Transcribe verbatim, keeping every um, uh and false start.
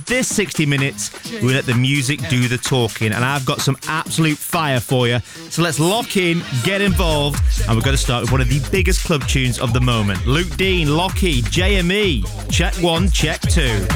this sixty minutes, we let the music do the talking, and I've got some absolute fire for you. So let's lock in, get involved, and we're going to start with one of the biggest club tunes of the moment. Luke Dean, Lockie, J M E. Check one, check two.